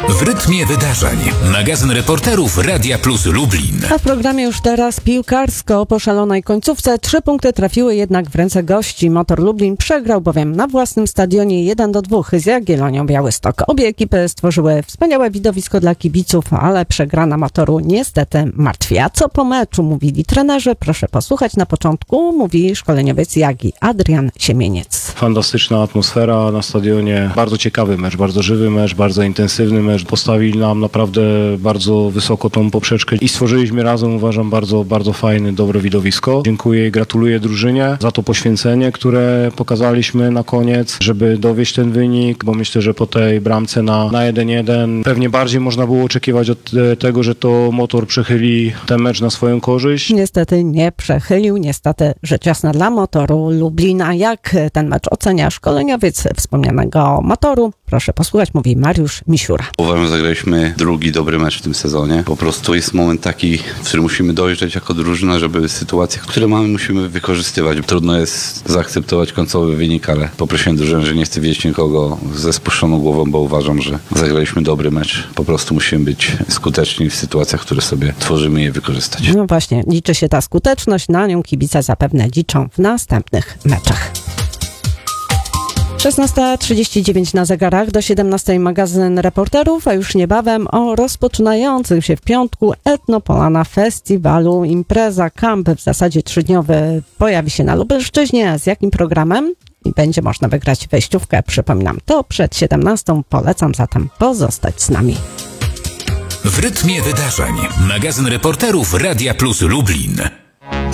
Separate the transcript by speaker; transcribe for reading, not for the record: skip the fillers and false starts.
Speaker 1: W rytmie wydarzeń. Magazyn reporterów Radia Plus Lublin.
Speaker 2: A w programie już teraz piłkarsko. Po szalonej końcówce 3 punkty trafiły jednak w ręce gości. Motor Lublin przegrał bowiem na własnym stadionie 1-2 z Jagiellonią Białystok. Obie ekipy stworzyły wspaniałe widowisko dla kibiców, ale przegrana Motoru niestety martwi. A co po meczu mówili trenerzy? Proszę posłuchać. Na początku mówi szkoleniowiec Jagi Adrian Siemieniec.
Speaker 3: Fantastyczna atmosfera na stadionie. Bardzo ciekawy mecz, bardzo żywy mecz, bardzo intensywny mecz. Postawili nam naprawdę bardzo wysoko tą poprzeczkę i stworzyliśmy razem, uważam, bardzo fajne, dobre widowisko. Dziękuję i gratuluję drużynie za to poświęcenie, które pokazaliśmy na koniec, żeby dowieść ten wynik, bo myślę, że po tej bramce na 1-1 pewnie bardziej można było oczekiwać od tego, że to Motor przechyli ten mecz na swoją korzyść.
Speaker 2: Niestety nie przechylił, niestety rzecz jasna dla Motoru Lublina. Jak ten mecz ocenia szkoleniowiec wspomnianego Motoru? Proszę posłuchać, mówi Mariusz Misiura.
Speaker 4: Uważam, że zagraliśmy drugi dobry mecz w tym sezonie. Po prostu jest moment taki, w którym musimy dojrzeć jako drużyna, żeby sytuacje, które mamy, musimy wykorzystywać. Trudno jest zaakceptować końcowy wynik, ale poprosiłem drużynę, że nie chcę widzieć nikogo ze spuszczoną głową, bo uważam, że zagraliśmy dobry mecz. Po prostu musimy być skuteczni w sytuacjach, które sobie tworzymy i je wykorzystać.
Speaker 2: No właśnie, liczy się ta skuteczność, na nią kibice zapewne liczą w następnych meczach. 16:39 na zegarach, do 17:00 magazyn reporterów, a już niebawem o rozpoczynającym się w piątku Etnopolana Festiwalu. Impreza Camp, w zasadzie 3-dniowy, pojawi się na Lubelszczyźnie. Z jakim programem? I będzie można wygrać wejściówkę, przypominam, to przed 17:00. Polecam zatem pozostać z nami.
Speaker 1: W rytmie wydarzeń. Magazyn reporterów Radia Plus Lublin.